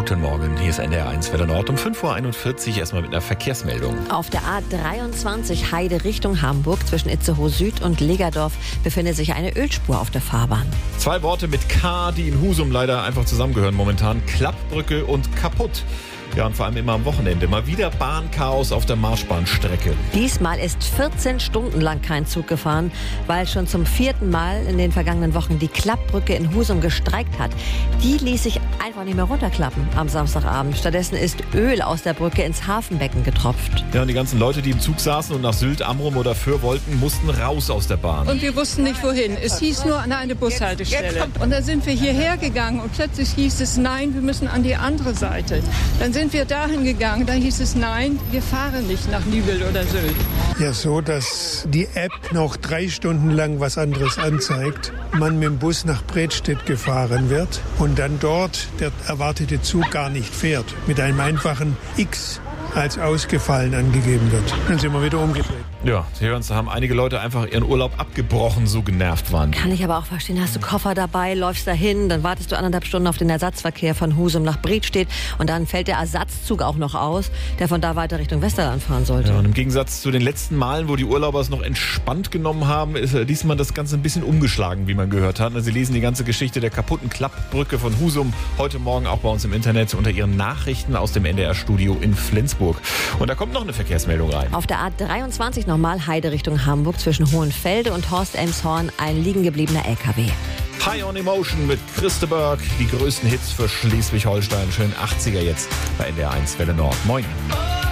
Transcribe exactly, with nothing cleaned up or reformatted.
Guten Morgen, hier ist N D R eins Welle Nord um fünf Uhr einundvierzig. Erstmal mit einer Verkehrsmeldung. Auf der A dreiundzwanzig Heide Richtung Hamburg zwischen Itzehoe Süd und Legerdorf befindet sich eine Ölspur auf der Fahrbahn. Zwei Worte mit K, die in Husum leider einfach zusammengehören momentan. Klappbrücke und kaputt. Ja, und vor allem immer am Wochenende. Mal wieder Bahnchaos auf der Marschbahnstrecke. Diesmal ist vierzehn Stunden lang kein Zug gefahren, weil schon zum vierten Mal in den vergangenen Wochen die Klappbrücke in Husum gestreikt hat. Die ließ sich einfach nicht mehr runterklappen am Samstagabend. Stattdessen ist Öl aus der Brücke ins Hafenbecken getropft. Ja, und die ganzen Leute, die im Zug saßen und nach Sylt, Amrum oder Föhr wollten, mussten raus aus der Bahn. Und wir wussten nicht wohin. Es hieß nur an eine Bushaltestelle. Und dann sind wir hierher gegangen und plötzlich hieß es, nein, wir müssen an die andere Seite. Dann sind wir dahin gegangen, da hieß es, nein, wir fahren nicht nach Nübel oder Sylt. Ja, so, dass die App noch drei Stunden lang was anderes anzeigt, man mit dem Bus nach Bredstedt gefahren wird und dann dort der erwartete Zug gar nicht fährt, mit einem einfachen X als ausgefallen angegeben wird. Dann sind wir wieder umgedreht. Ja, Sie hören es, da haben einige Leute einfach ihren Urlaub abgebrochen, so genervt waren die. Kann ich aber auch verstehen, hast du Koffer dabei, läufst dahin, dann wartest du anderthalb Stunden auf den Ersatzverkehr von Husum nach Bredstedt und dann fällt der Ersatzzug auch noch aus, der von da weiter Richtung Westerland fahren sollte. Ja, und im Gegensatz zu den letzten Malen, wo die Urlauber es noch entspannt genommen haben, ist diesmal das Ganze ein bisschen umgeschlagen, wie man gehört hat. Sie lesen die ganze Geschichte der kaputten Klappbrücke von Husum heute Morgen auch bei uns im Internet unter Ihren Nachrichten aus dem N D R-Studio in Flensburg. Und da kommt noch eine Verkehrsmeldung rein. Auf der A dreiundzwanzig nochmal Heide Richtung Hamburg zwischen Hohenfelde und Horst-Elmshorn ein liegen gebliebener L K W. High on Emotion mit Christe Berg, die größten Hits für Schleswig-Holstein. Schön achtziger jetzt bei N D R eins Welle Nord. Moin.